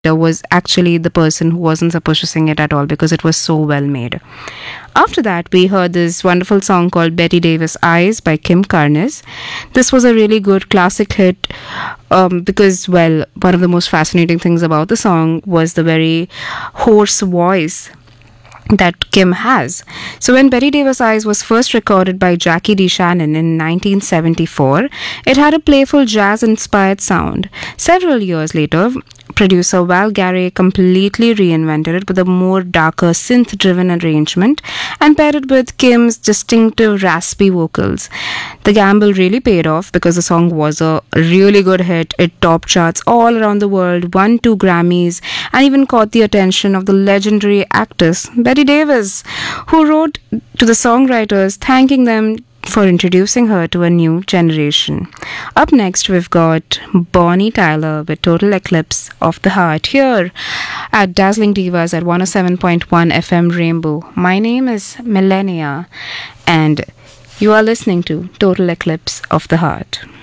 was actually the person who wasn't supposed to sing it at all because it was so well made. After that, we heard this wonderful song called Betty Davis Eyes by Kim Carnes. This was a really good classic hit because, well, one of the most fascinating things about the song was the very hoarse voice that Kim has. So when Betty Davis Eyes was first recorded by Jackie D. Shannon in 1974, it had a playful jazz-inspired sound. Several years later, producer Val Garay completely reinvented it with a more darker synth-driven arrangement and paired it with Kim's distinctive raspy vocals. The gamble really paid off because the song was a really good hit. It topped charts all around the world, won 2 Grammys, and even caught the attention of the legendary actress Betty Davis, who wrote to the songwriters thanking them for introducing her to a new generation. Up next, we've got Bonnie Tyler with Total Eclipse of the Heart here at Dazzling Divas at 107.1 FM Rainbow. My name is Millennia, and you are listening to Total Eclipse of the Heart.